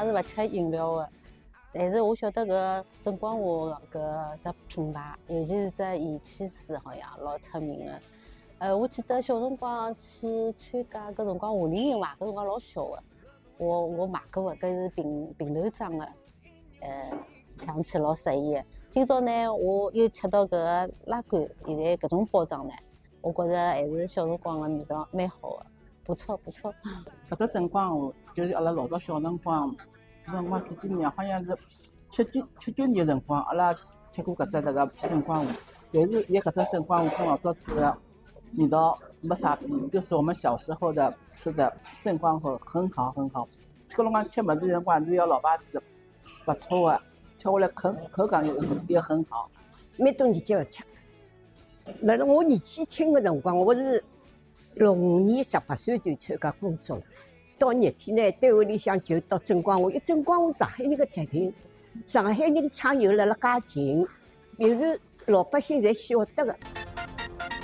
是勿吃饮料的。但是我晓得搿正光华搿只品牌，尤其是只盐汽水，好像老出名的。我记得小辰光去参加搿辰光夏令营伐，搿辰光老小的，我买过的，搿是平头装的，想起老适意的。今朝呢，我又吃到搿个拉罐，现在搿种包装呢，我觉着还是小辰光的味道蛮好的，不错不错。 搿只正光华就是阿拉老早小辰光，搿辰光几几年好像是79年的辰光，阿拉吃过搿只那个正光华，但是现在搿只正光华跟老早子的味道没啥比，就是我们小时候的吃的正光华很好很好。搿辰光吃物事的辰光是要老牌子，不错的，吃下来口感也很好。 蛮多年纪勿吃。辣辣我年纪轻的辰光，我是65年18岁就参加工作了。到热天呢，单位里向就到正光华，因为正光华上海人的食品，上海人厂又辣辣介近，又是老百姓侪晓得的。